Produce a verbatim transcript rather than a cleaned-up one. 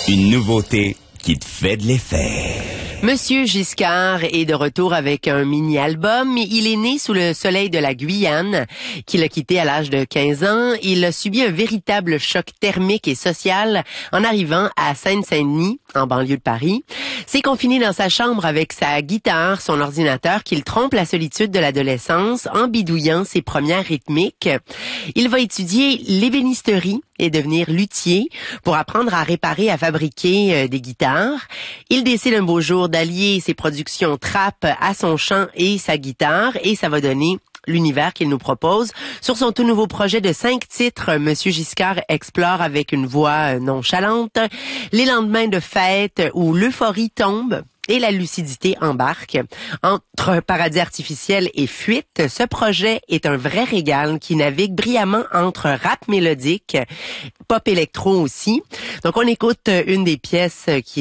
Une nouveauté qui te fait de l'effet. Monsieur Giscard est de retour avec un mini-album. Il est né sous le soleil de la Guyane, qu'il a quitté à l'âge de quinze ans. Il a subi un véritable choc thermique et social en arrivant à Seine-Saint-Denis, en banlieue de Paris. C'est confiné dans sa chambre avec sa guitare, son ordinateur, qu'il trompe la solitude de l'adolescence en bidouillant ses premières rythmiques. Il va étudier l'ébénisterie et devenir luthier pour apprendre à réparer, à fabriquer euh, des guitares. Il décide un beau jour d'allier ses productions trap à son chant et sa guitare, et ça va donner l'univers qu'il nous propose. Sur son tout nouveau projet de cinq titres, Monsieur Giscard explore avec une voix nonchalante les lendemains de fête où l'euphorie tombe et la lucidité embarque. Entre paradis artificiel et fuite, ce projet est un vrai régal qui navigue brillamment entre rap mélodique, pop électro aussi. Donc on écoute une des pièces qui est